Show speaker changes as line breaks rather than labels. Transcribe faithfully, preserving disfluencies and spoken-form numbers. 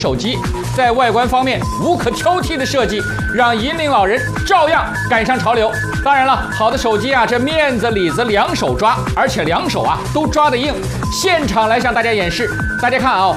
手机在外观方面无可挑剔的设计，让银铃老人照样赶上潮流。当然了，好的手机啊，这面子里子两手抓，而且两手啊都抓得硬。现场来向大家演示，大家看啊，